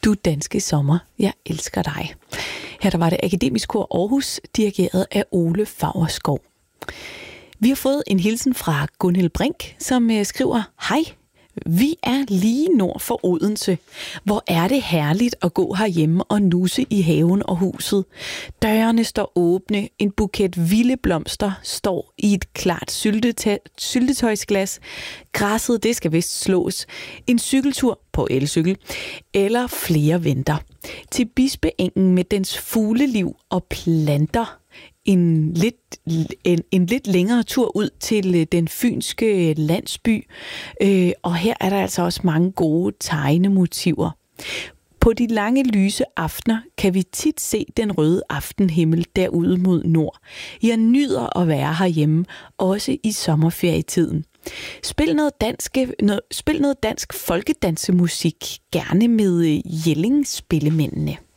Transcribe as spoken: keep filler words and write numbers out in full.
Du danske sommer, jeg elsker dig. Her der var det Akademisk Kor Aarhus, dirigeret af Ole Faurskov. Vi har fået en hilsen fra Gunhild Brink, som skriver: Hej, vi er lige nord for Odense. Hvor er det herligt at gå herhjemme og nusse i haven og huset. Dørene står åbne, en buket vilde blomster står i et klart syltetøj, syltetøjsglas. Græsset, det skal vist slås. En cykeltur på elcykel, eller flere venter. Til Bispeengen med dens fugleliv og planter. En lidt, en, en lidt længere tur ud til den fynske landsby. Øh, og her er der altså også mange gode tegnemotiver. På de lange lyse aftener kan vi tit se den røde aftenhimmel derude mod nord. Jeg nyder at være herhjemme, også i sommerferietiden. Spil noget, danske, noget, spil noget dansk folkedansemusik, gerne med Jelling Spillemændene.